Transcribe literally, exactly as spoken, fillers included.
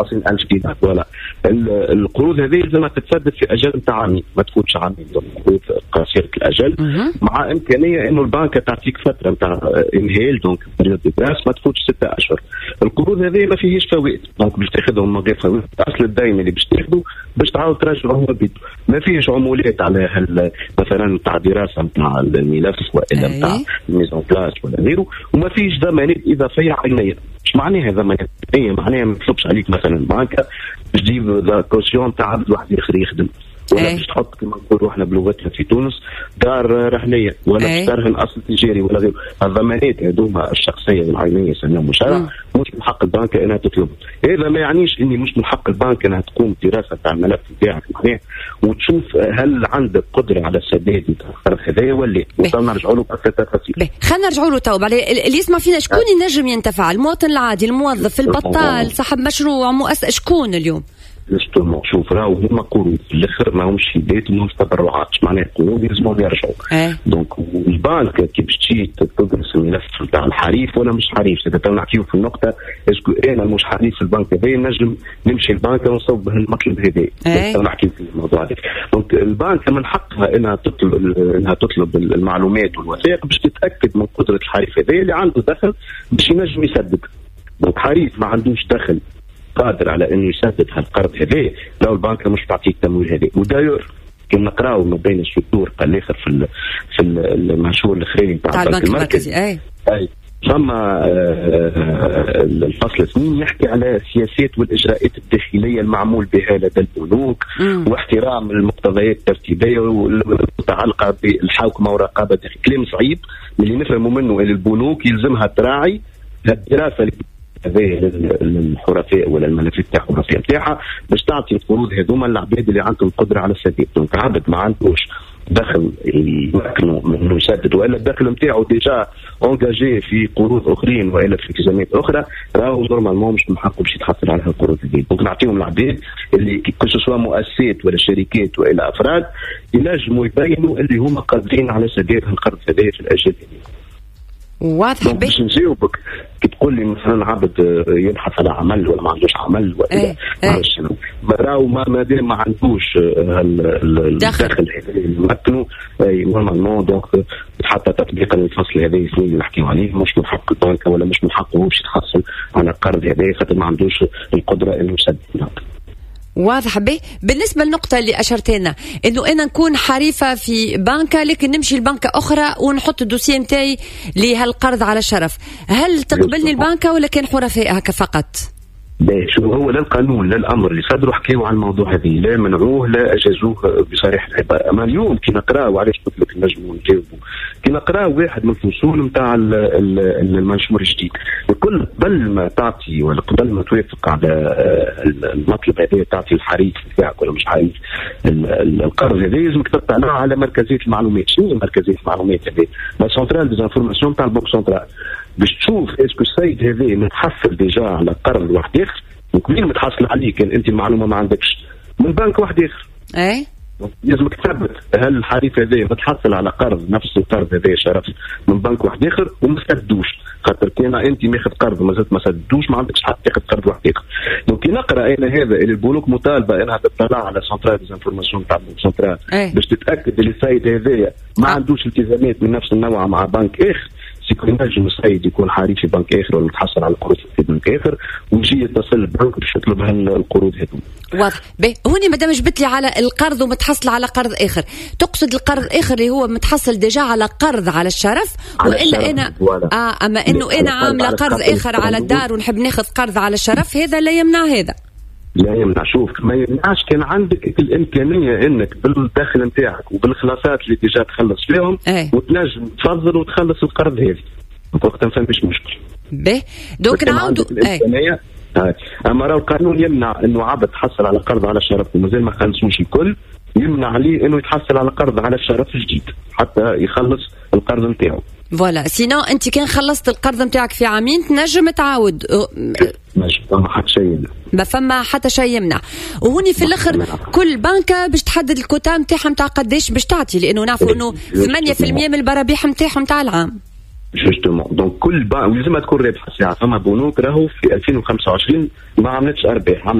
خمسين ألف دينار. ولا القروض هذه لازم تتسدد في أجل نتاع عامين، ما تكونش عامين، قروض قصيرة الأجل مع إمكانية إنه البنك تعطيك فترة نتاع إنهيل دونك بريود دي جراس ما تفوتش ستة أشهر. القروض هذه ما فيهش فوائد، دونك باش تاخذهم من غير فوائد، أصل الدين اللي باش تاخذه باش تعاود ترجعه بيته، ما فيهش عمولات على هال مثلا نتاع دراسة نتاع الملف وإلا نتاع ميزون بلاس ولا غيره، وما فيش ضمانات إضافية عينية. مش معناها ضمانات عينية؟ معناها ما تطلبش عليك مثلا بنكة باش تجيب كوسيون تاع عبد واحد آخر يخدم، ولا باش تحط كما نقولوا احنا بلغتنا في تونس دار رهنيه، ولا باش ترهن اصل تجاري ولا غيره. الضمانات هذوما الشخصيه والعينيه سموهم شرع مش من حق البنك انها تطلب. هذا ما يعنيش اني مش من حق البنك انها تقوم بدراسه تاع الملف نتاعك معناه وتشوف هل عندك قدره على السداد نتاع القرض هذايا ولا لا. نرجعوا له بأكثر تفاصيل. خلينا نرجعوا له تو اللي يسمع فينا. شكون ينجم ينتفع؟ المواطن العادي، الموظف، البطال، صاحب مشروع، مؤسسه، شكون اليوم؟ جوستومون شوف راهو هما قروض في الاخر ماهمش هدايات وماهمش تبرعات، معناها قروض لازمهم يرجعوا. اه. دونك البنك كي باش تجي تدرس الملف نتاع الحريف ولا مش حريف، تو نحكيو في النقطه اسكو انا مش حريف في البنك هذا نجم نمشي البنك ونصوب المطلب هذا. اه. تو نحكيو في الموضوع هذا. دونك البنك من حقها انها تطلب انها تطلب المعلومات والوثائق باش تتاكد من قدره الحريف هذا اللي عنده دخل باش ينجم يسدد. دونك حريف ما عندوش دخل قادر على انه يسدد هالقرض هذا، لو البنك مش تعطيك تمويل هذا. وداير كما نقراو ما بين السطور قال الاخر في ال في المنشور الاخراني تاع البنك المركزي اي اي فما الفصل اثنين يحكي على السياسات والاجراءات الداخليه المعمول بها لدى البنوك واحترام المقتضيات الترتيبيه المتعلقه بالحوكمه والرقابه الداخليه. كلام صعيب اللي نفهموا منه ان البنوك يلزمها تراعي الدراسه هذه للحرفاء ولا الملفات تاع الحرفاء نتاعها باش تعطي القروض هذوما للعباد اللي عندهم القدره على السداد. دونك عبد ما عندوش دخل يمكنوا منه يسدد والا الدخل نتاعو ديجا اونجاجي في قروض اخرين والا في التزامات اخرى، راهو نورمالمون مش من حقه باش يتحصل على القروض هذه. دونك نعطيهم العباد اللي كسوا مؤسسات ولا شركات والا افراد ينجموا يبينوا اللي هما قادرين على سداد القرض هذا في الاجل هذه. واضح. باش نجاوبك كي تقول لي مثلا عبد يبحث على عمل ولا ما عندوش عمل ولا ايه ايه شنو راهو ما مادام ما عندوش الدخل هذا اللي يمكنه نورمالمون دونك حتى تطبيقا للفصل هذا الاثنين اللي نحكيو عليه مش من حق البنك ولا مش من حقه هو باش يتحصل على القرض هذا خاطر ما عندوش القدره انه يسدد. واضح به. بالنسبة للنقطة اللي أشرت لنا إنه أنا نكون حريفة في بنكة لكن نمشي لبنكة أخرى ونحط الدوسيه متاعي لهالقرض على الشرف، هل تقبلني البنكة ولا كان حرفاء هكا فقط؟ باهي شو هو لا القانون لا الامر اللي صدروا حكيوا على الموضوع هذه لا منعوه لا اجازوه بصريح العباره. اما اليوم كي نقراو علاش قلت لك نجموا نجاوبوا كي نقراو واحد من الفصول نتاع المنشور الجديد يقول قبل ما تعطي ولا قبل ما توافق على المطلب هذا تعطي الحريف نتاعك ولا مش حريف القرض هذا لازمك تطلع على مركزيه المعلومات. شنو هي مركزيه المعلومات هذه؟ لا سنترال ديزانفورماسيون تاع البنك سنترال باش تشوف اسكو السيد هذا متحصل ديجا على قرض واحد اخر وكلين متحصل عليه كان انت المعلومه ما عندكش من بنك واحد اخر. اي لازمك تثبت هل الحريف هذا متحصل على قرض نفس القرض هذا شرف من بنك واحد اخر وما سددوش، خاطر كان انت ماخذ قرض وما زلت ما سددوش ما عندكش حق تاخذ قرض واحد اخر. دونك نقرا انا هذا اللي البنوك مطالبه انها تطلع على سنترال ديزانفورماسيون تاع البنك سنترال باش تتاكد اللي السيد هذا ما عندوش التزامات من نفس النوع مع بنك اخر. يكون نجم السيد يكون حريف في بنك اخر ولا يتحصل على القروض في بنك اخر ويجي يتصل البنك باش يطلب القروض هذوما. واضح. باهي هوني مادام جبت لي على القرض ومتحصل على قرض اخر، تقصد القرض الاخر اللي هو متحصل ديجا على قرض على الشرف على والا الشرف انا ولا. اه اما انه انا عامله قرض اخر على الدار ونحب ناخذ قرض على الشرف هذا لا يمنع هذا. لا يمنع. شوف ما يمنعش كان عندك الامكانيه انك بالدخل نتاعك وبالخلاصات اللي تجي تخلص فيهم ايه. وتنجم تفضل وتخلص القرض هذا وقتها ما فيش مشكل. باهي دونك نعاودوا ايه. اما راه القانون يمنع انه عبد تحصل على قرض على الشرف ومازال ما خلصوش الكل، يمنع عليه انه يتحصل على قرض على الشرف جديد حتى يخلص القرض نتاعو. فوالا سينو انت كان خلصت القرض نتاعك في عامين تنجم تعاود ماشي ما حتى شيء يمنع. ما فما حتى شيء يمنع. وهوني في الاخر كل بنكه باش تحدد الكوتا نتاعها نتاع قداش باش تعطي، لانه نعرفوا انه ثمانية بالمئة من البرابيح نتاعهم نتاع العام. جوستومون دونك كل بنك لازم تكون رابحه. ساعه فما بنوك راهو في ألفين وخمسة وعشرين ما عملتش ارباح.